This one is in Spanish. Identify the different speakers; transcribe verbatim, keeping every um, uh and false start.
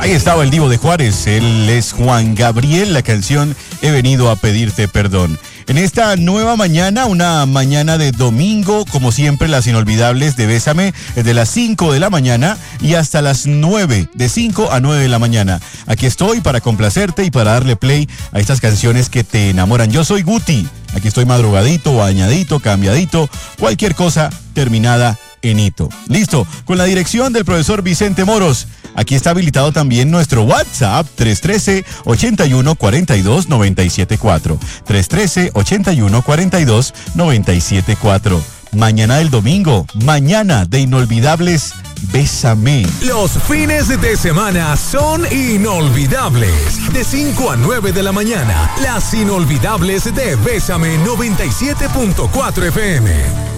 Speaker 1: Ahí estaba el Divo de Juárez, él es Juan Gabriel, la canción He venido a pedirte perdón. En esta nueva mañana, una mañana de domingo, como siempre, las inolvidables de Bésame, desde las cinco de la mañana y hasta las nueve, de cinco a nueve de la mañana. Aquí estoy para complacerte y para darle play a estas canciones que te enamoran. Yo soy Guti, aquí estoy madrugadito, bañadito, cambiadito, cualquier cosa terminada en hito. Listo, con la dirección del profesor Vicente Moros. Aquí está habilitado también nuestro WhatsApp tres uno tres, ocho uno cuatro dos, nueve siete cuatro. tres uno tres, ocho uno cuatro dos, nueve siete cuatro. Mañana del domingo, mañana de inolvidables Bésame.
Speaker 2: Los fines de semana son inolvidables. De cinco a nueve de la mañana, las inolvidables de Bésame noventa y siete punto cuatro F M.